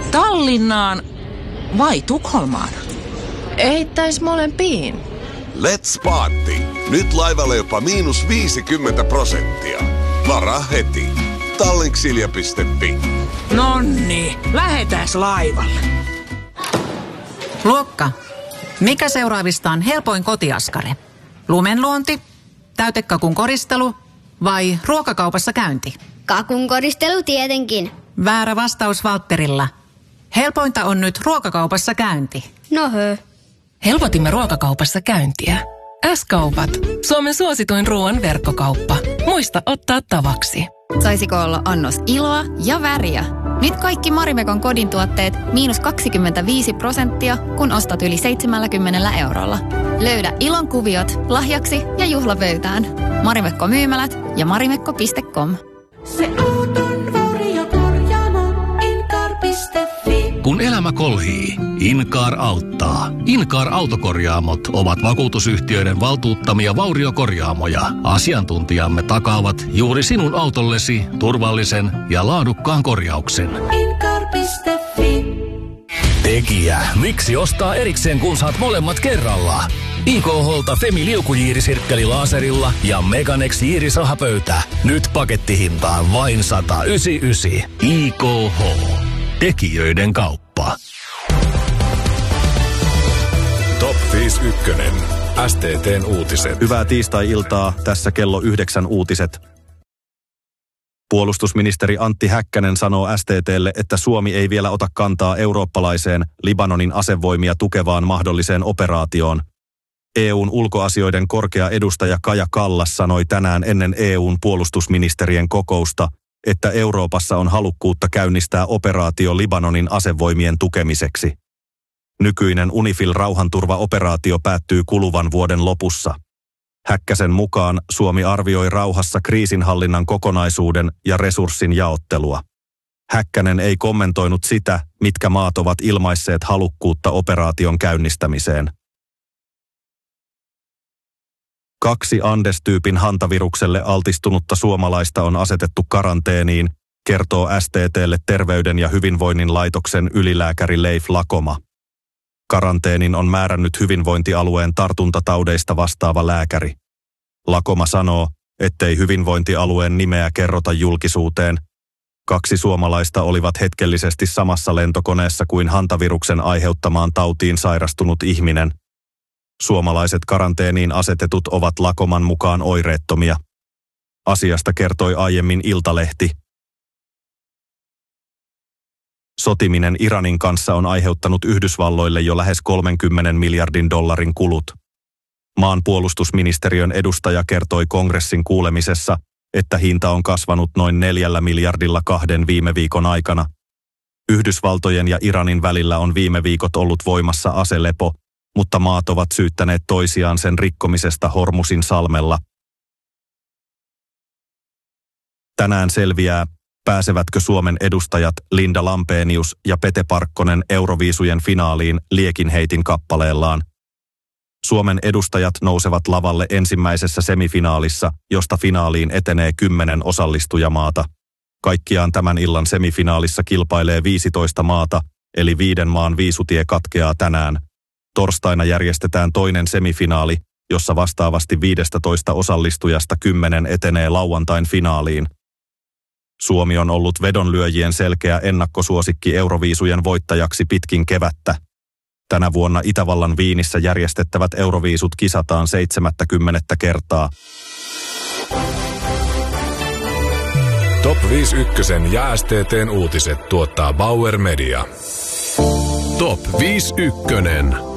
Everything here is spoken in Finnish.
Tallinnaan vai Tukholmaan? Eittäis molempiin. Let's party! Nyt laivalle jopa -50%. Varaa heti. Tallinksilja.fi. Nonni, lähetääs laivalle. Luokka. Mikä seuraavista on helpoin kotiaskari? Lumenluonti, täytekakun koristelu vai ruokakaupassa käynti? Kakun koristelu tietenkin. Väärä vastaus Valtterilla. Helpointa on nyt ruokakaupassa käynti. No hö. Helpotimme ruokakaupassa käyntiä. S-kaupat. Suomen suosituin ruoan verkkokauppa. Muista ottaa tavaksi. Saisiko olla annos iloa ja väriä? Nyt kaikki Marimekon kodin tuotteet -25%, kun ostat yli 70 eurolla. Löydä ilon kuviot lahjaksi ja juhlapöytään. Marimekko myymälät ja marimekko.com. Se auton varjokorjaamo Incar.fi. Kun elämä kolhii, Incar auttaa. Incar-autokorjaamot ovat vakuutusyhtiöiden valtuuttamia vauriokorjaamoja. Asiantuntijamme takaavat juuri sinun autollesi turvallisen ja laadukkaan korjauksen. Incar.fi. Tekijä, miksi ostaa erikseen kun saat molemmat kerralla? IKH:lta Femi liukujiirisirkkeli laaserilla ja Meganex jiirisahapöytä. Nyt pakettihintaan vain 199. IKH. Tekijöiden kauppa. Top 51. STT:n uutiset. Hyvää tiistai-iltaa, tässä kello 9 uutiset. Puolustusministeri Antti Häkkänen sanoo STT:lle, että Suomi ei vielä ota kantaa eurooppalaiseen Libanonin asevoimia tukevaan mahdolliseen operaatioon. EUn ulkoasioiden korkea edustaja Kaja Kallas sanoi tänään ennen EUn puolustusministerien kokousta, että Euroopassa on halukkuutta käynnistää operaatio Libanonin asevoimien tukemiseksi. Nykyinen UNIFIL-rauhanturvaoperaatio päättyy kuluvan vuoden lopussa. Häkkäsen mukaan Suomi arvioi rauhassa kriisinhallinnan kokonaisuuden ja resurssin jaottelua. Häkkänen ei kommentoinut sitä, mitkä maat ovat ilmaisseet halukkuutta operaation käynnistämiseen. 2 Andes-tyypin hantavirukselle altistunutta suomalaista on asetettu karanteeniin, kertoo STT:lle Terveyden ja hyvinvoinnin laitoksen ylilääkäri Leif Lakoma. Karanteenin on määrännyt hyvinvointialueen tartuntataudeista vastaava lääkäri. Lakoma sanoo, ettei hyvinvointialueen nimeä kerrota julkisuuteen. 2 suomalaista olivat hetkellisesti samassa lentokoneessa kuin hantaviruksen aiheuttamaan tautiin sairastunut ihminen. Suomalaiset karanteeniin asetetut ovat Lakoman mukaan oireettomia. Asiasta kertoi aiemmin Iltalehti. Sotiminen Iranin kanssa on aiheuttanut Yhdysvalloille jo lähes 30 miljardin dollarin kulut. Maan puolustusministeriön edustaja kertoi kongressin kuulemisessa, että hinta on kasvanut noin 4 miljardilla 2 viime viikon aikana. Yhdysvaltojen ja Iranin välillä on viime viikot ollut voimassa aselepo, mutta maat ovat syyttäneet toisiaan sen rikkomisesta Hormusin salmella. Tänään selviää, pääsevätkö Suomen edustajat Linda Lampenius ja Pete Parkkonen Euroviisujen finaaliin liekinheitin kappaleellaan. Suomen edustajat nousevat lavalle ensimmäisessä semifinaalissa, josta finaaliin etenee 10 osallistujamaata. Kaikkiaan tämän illan semifinaalissa kilpailee 15 maata, eli 5 maan viisutie katkeaa tänään. Torstaina järjestetään toinen semifinaali, jossa vastaavasti 15 osallistujasta 10 etenee lauantain finaaliin. Suomi on ollut vedonlyöjien selkeä ennakkosuosikki Euroviisujen voittajaksi pitkin kevättä. Tänä vuonna Itävallan Viinissä järjestettävät Euroviisut kisataan 70. kertaa. Top 51 ja STT:n uutiset tuottaa Bauer Media. Top 51.